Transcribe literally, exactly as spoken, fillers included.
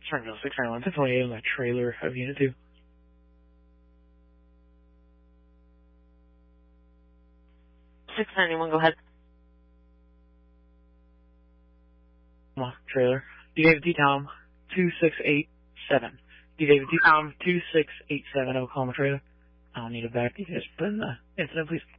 Springfield six nine one, ten twenty-eight on the trailer of Unit two. six ninety-one, go ahead. Come on, trailer. D David T Tom two six eight seven. D David T Tom two six eight seven, Oklahoma trailer. I'll need a back. You guys put in the incident, please.